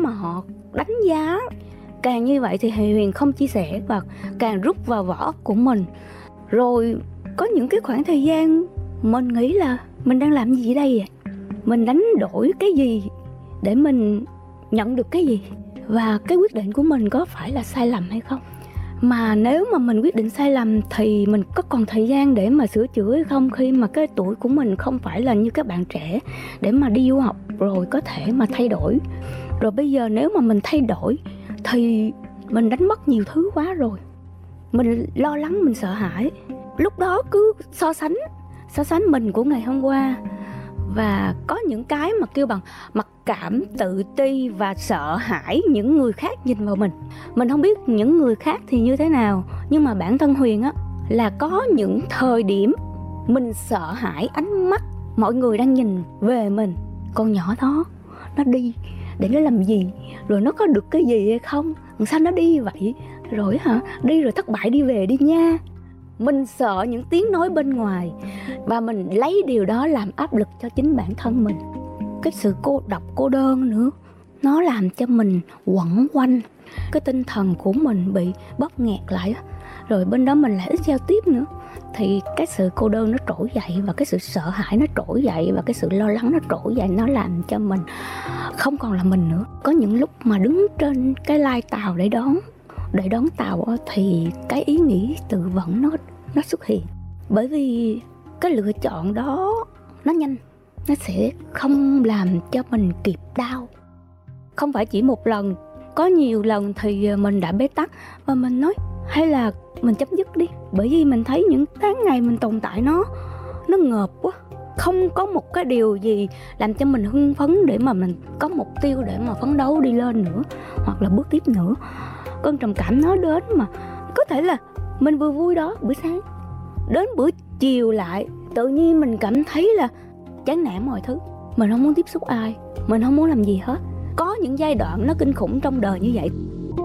mà họ đánh giá. Càng như vậy thì Huyền không chia sẻ và càng rút vào vỏ của mình. Rồi có những cái khoảng thời gian mình nghĩ là mình đang làm gì đây vậy? Mình đánh đổi cái gì để mình nhận được cái gì? Và cái quyết định của mình có phải là sai lầm hay không? Mà nếu mà mình quyết định sai lầm thì mình có còn thời gian để mà sửa chữa hay không, khi mà cái tuổi của mình không phải là như các bạn trẻ để mà đi du học rồi có thể mà thay đổi. Rồi bây giờ nếu mà mình thay đổi thì mình đánh mất nhiều thứ quá rồi. Mình lo lắng, mình sợ hãi. Lúc đó cứ so sánh mình của ngày hôm qua. Và có những cái mà kêu bằng mặc cảm, tự ti và sợ hãi những người khác nhìn vào mình. Mình không biết những người khác thì như thế nào, nhưng mà bản thân Huyền á, là có những thời điểm mình sợ hãi ánh mắt mọi người đang nhìn về mình. Con nhỏ đó, nó đi để nó làm gì? Rồi nó có được cái gì hay không? Sao nó đi vậy? Rồi đi rồi thất bại đi về đi nha. Mình sợ những tiếng nói bên ngoài và mình lấy điều đó làm áp lực cho chính bản thân mình. Cái sự cô độc, cô đơn nữa, nó làm cho mình quẩn quanh. Cái tinh thần của mình bị bóp nghẹt lại. Rồi bên đó mình lại ít giao tiếp nữa. Thì cái sự cô đơn nó trỗi dậy, và cái sự sợ hãi nó trỗi dậy, và cái sự lo lắng nó trỗi dậy. Nó làm cho mình không còn là mình nữa. Có những lúc mà đứng trên cái lai tàu để đón tàu thì cái ý nghĩ tự vẫn nó xuất hiện. Bởi vì cái lựa chọn đó nó nhanh, nó sẽ không làm cho mình kịp đau. Không phải chỉ một lần, có nhiều lần thì mình đã bế tắc và mình nói hay là mình chấm dứt đi. Bởi vì mình thấy những tháng ngày mình tồn tại nó ngợp quá. Không có một cái điều gì làm cho mình hưng phấn để mà mình có mục tiêu để mà phấn đấu đi lên nữa, hoặc là bước tiếp nữa. Cơn trầm cảm nó đến mà có thể là mình vừa vui đó bữa sáng, đến bữa chiều lại tự nhiên mình cảm thấy là chán nản mọi thứ. Mình không muốn tiếp xúc ai, mình không muốn làm gì hết. Có những giai đoạn nó kinh khủng trong đời như vậy.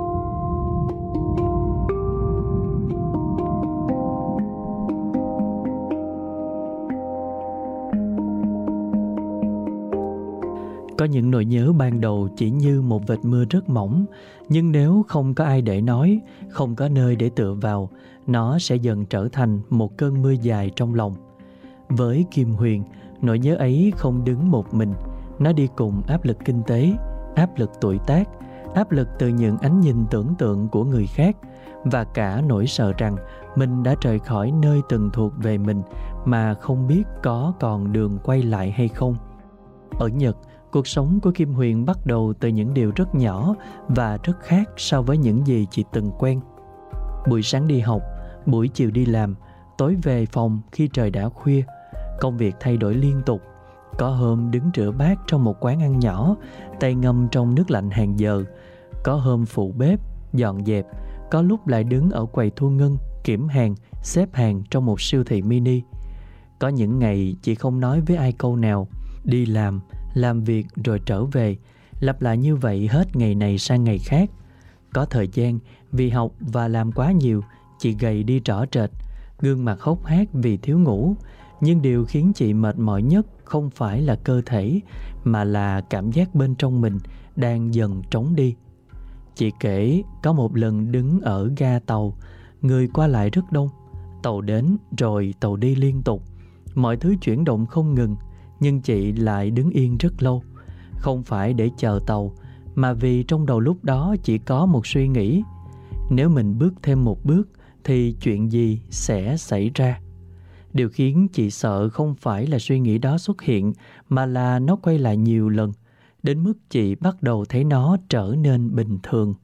Có những nỗi nhớ ban đầu chỉ như một vệt mưa rất mỏng, nhưng nếu không có ai để nói, không có nơi để tựa vào, nó sẽ dần trở thành một cơn mưa dài trong lòng. Với Kim Huyền, nỗi nhớ ấy không đứng một mình, nó đi cùng áp lực kinh tế, áp lực tuổi tác, áp lực từ những ánh nhìn tưởng tượng của người khác, và cả nỗi sợ rằng mình đã rời khỏi nơi từng thuộc về mình mà không biết có còn đường quay lại hay không. Ở Nhật, cuộc sống của Kim Huyền bắt đầu từ những điều rất nhỏ và rất khác so với những gì chị từng quen. Buổi sáng đi học, buổi chiều đi làm, tối về phòng khi trời đã khuya. Công việc thay đổi liên tục. Có hôm đứng rửa bát trong một quán ăn nhỏ, tay ngâm trong nước lạnh hàng giờ. Có hôm phụ bếp, dọn dẹp. Có lúc lại đứng ở quầy thu ngân, kiểm hàng, xếp hàng trong một siêu thị mini. Có những ngày chị không nói với ai câu nào. Đi làm việc rồi trở về, lặp lại như vậy hết ngày này sang ngày khác. Có thời gian vì học và làm quá nhiều, chị gầy đi rõ rệt, gương mặt hốc hác vì thiếu ngủ. Nhưng điều khiến chị mệt mỏi nhất không phải là cơ thể, mà là cảm giác bên trong mình đang dần trống đi. Chị kể có một lần đứng ở ga tàu, người qua lại rất đông. Tàu đến rồi tàu đi liên tục, mọi thứ chuyển động không ngừng. Nhưng chị lại đứng yên rất lâu. Không phải để chờ tàu, mà vì trong đầu lúc đó chỉ có một suy nghĩ: nếu mình bước thêm một bước thì chuyện gì sẽ xảy ra? Điều khiến chị sợ không phải là suy nghĩ đó xuất hiện, mà là nó quay lại nhiều lần, đến mức chị bắt đầu thấy nó trở nên bình thường.